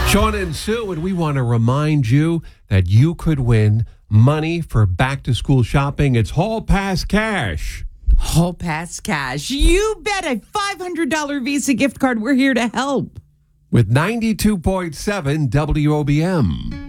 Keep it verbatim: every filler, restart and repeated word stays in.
Sean and Sue, and we want to remind you that you could win money for back-to-school shopping. It's Hall Pass Cash. Hall Pass Cash. You bet, a five hundred dollars Visa gift card. We're here to help. With ninety-two point seven W O B M.